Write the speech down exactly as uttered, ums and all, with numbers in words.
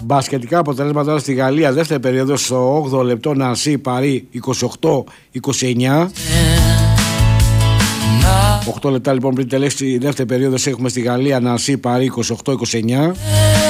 Μπασκετικά αποτελέσματα τώρα στη Γαλλία. Δεύτερη περίοδο στο όγδοο λεπτό. Νανσί Παρί είκοσι οκτώ είκοσι εννιά. οκτώ λεπτά λοιπόν πριν τελέσει η δεύτερη περίοδος έχουμε στη Γαλλία Νανσί Παρί είκοσι οκτώ είκοσι εννιά.